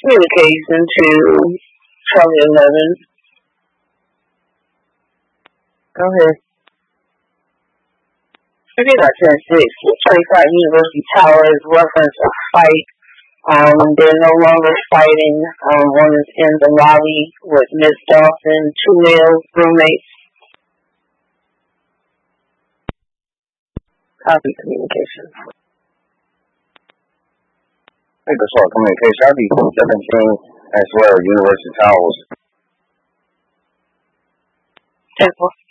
communication to Charlie 11. Go ahead. Maybe about 10-6. 25 University Towers reference a fight. They're no longer fighting. One is in the lobby with Miss Dawson, two male roommates. Copy communication. Hey, that's all communication. I'll be 17 as well, University Towers. 10-4.